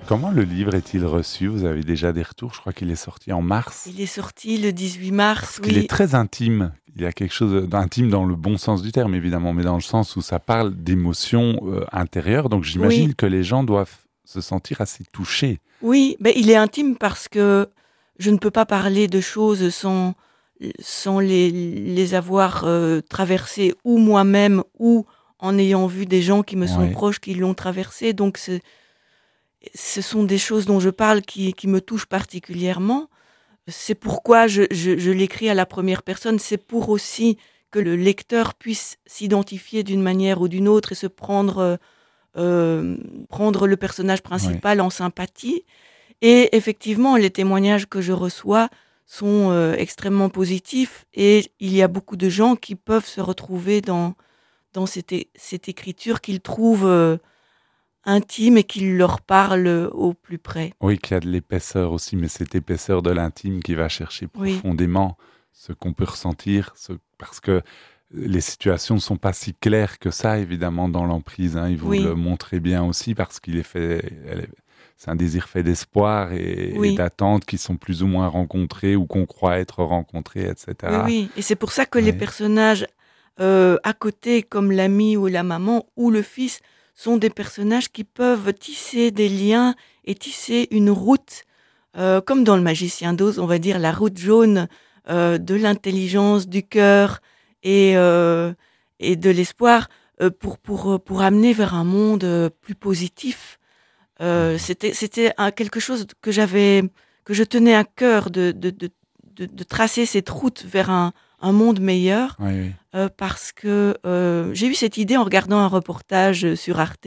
Comment le livre est-il reçu? Vous avez déjà des retours? Je crois qu'il est sorti en mars. Il est sorti le 18 Parce mars, qu'il est oui. très intime. Il y a quelque chose d'intime dans le bon sens du terme, évidemment, mais dans le sens où ça parle d'émotions intérieures. Donc Oui, j'imagine que les gens doivent se sentir assez touchés. oui, ben, il est intime parce que je ne peux pas parler de choses sans les avoir traversées ou moi-même ou en ayant vu des gens qui me sont Oui, proches qui l'ont traversé. Donc ce sont des choses dont je parle qui me touchent particulièrement. C'est pourquoi je l'écris à la première personne. C'est pour aussi que le lecteur puisse s'identifier d'une manière ou d'une autre et se prendre le personnage oui. principal en sympathie. Et effectivement, les témoignages que je reçois sont extrêmement positifs et il y a beaucoup de gens qui peuvent se retrouver dans cette écriture qu'ils trouvent intime et qui leur parle au plus près. Oui, qu'il y a de l'épaisseur aussi, mais cette épaisseur de l'intime qui va chercher Oui, profondément ce qu'on peut ressentir, parce que les situations ne sont pas si claires que ça, évidemment, dans l'emprise. Hein. Il vous le oui, montrez bien aussi, parce qu'il est fait, c'est un désir fait d'espoir et oui. d'attentes qui sont plus ou moins rencontrés ou qu'on croit être rencontrés, Oui, etc. oui, et c'est pour ça que les Oui, personnages à côté, comme l'ami ou la maman ou le fils, sont des personnages qui peuvent tisser des liens et tisser une route, comme dans Le Magicien d'Oz, on va dire la route jaune de l'intelligence, du cœur et, euh, et de l'espoir pour amener vers un monde plus positif. mhm. C'était quelque chose que je tenais à cœur de tracer cette route vers un monde meilleur Oui, oui. parce que j'ai eu cette idée en regardant un reportage sur Arte